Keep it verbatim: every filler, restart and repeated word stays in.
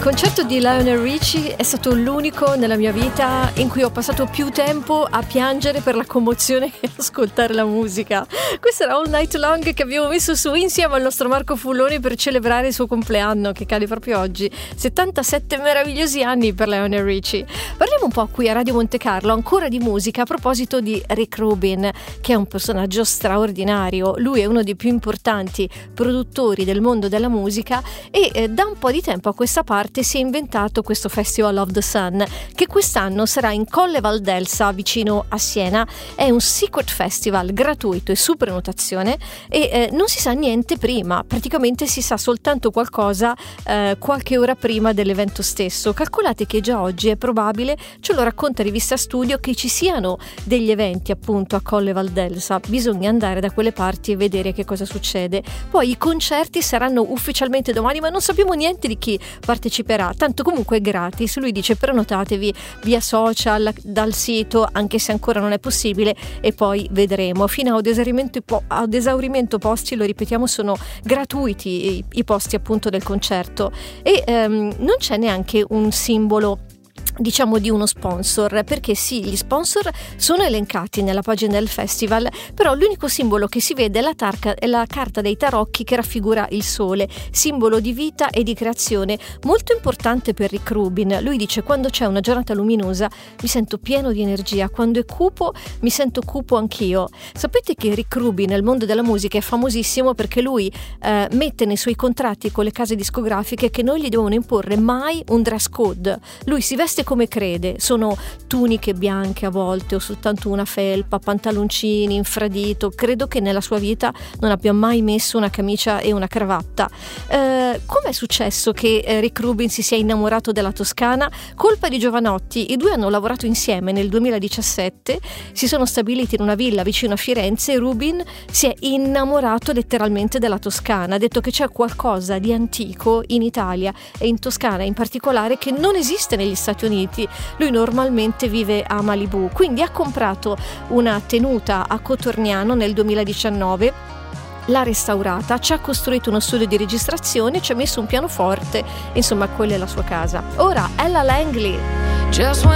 concerto di Lionel Richie è stato l'unico nella mia vita in cui ho passato più tempo a piangere per la commozione che ascoltare la musica. Questo era All Night Long, che abbiamo messo su insieme al nostro Marco Fulloni per celebrare il suo compleanno, che cade proprio oggi. settantasette meravigliosi anni per Lionel Richie. Parliamo un po' qui a Radio Monte Carlo ancora di musica a proposito di Rick Rubin, che è un personaggio straordinario. Lui è uno dei più importanti produttori del mondo della musica e eh, da un po' di tempo a questa parte si è inventato questo Festival of the Sun, che quest'anno sarà in Colle Valdelsa, vicino a Siena. È un secret festival gratuito e su prenotazione e eh, non si sa niente prima, praticamente si sa soltanto qualcosa eh, qualche ora prima dell'evento stesso. Calcolate che già oggi è probabile, ce lo racconta Rivista Studio, che ci siano degli eventi appunto a Colle Valdelsa. Bisogna andare da quelle parti e vedere che cosa succede. Poi i concerti saranno ufficialmente domani, ma non sappiamo niente di chi parteciperà, tanto comunque è gratis. Lui dice prenotatevi via social, dal sito, anche se ancora non è possibile, e poi vedremo. Fino ad esaurimento, ad esaurimento posti, lo ripetiamo, sono gratuiti i, i posti appunto del concerto e ehm, non c'è neanche un simbolo, diciamo, di uno sponsor, perché sì, gli sponsor sono elencati nella pagina del festival, però l'unico simbolo che si vede è la, tarca, è la carta dei tarocchi che raffigura il sole, simbolo di vita e di creazione, molto importante per Rick Rubin. Lui dice: quando c'è una giornata luminosa mi sento pieno di energia, quando è cupo mi sento cupo anch'io. Sapete che Rick Rubin nel mondo della musica è famosissimo perché lui eh, mette nei suoi contratti con le case discografiche che non gli devono imporre mai un dress code. Lui si veste come crede, sono tuniche bianche a volte o soltanto una felpa, pantaloncini, infradito. Credo che nella sua vita non abbia mai messo una camicia e una cravatta. Eh, com'è successo che eh, Rick Rubin si sia innamorato della Toscana? Colpa di Giovanotti. I due hanno lavorato insieme nel duemiladiciassette, si sono stabiliti in una villa vicino a Firenze e Rubin si è innamorato letteralmente della Toscana. Ha detto che c'è qualcosa di antico in Italia e in Toscana in particolare che non esiste negli Stati Uniti. Lui normalmente vive a Malibu, quindi ha comprato una tenuta a Cotorniano nel duemiladiciannove, l'ha restaurata, ci ha costruito uno studio di registrazione, ci ha messo un pianoforte, insomma quella è la sua casa. Ora Ella Langley. Just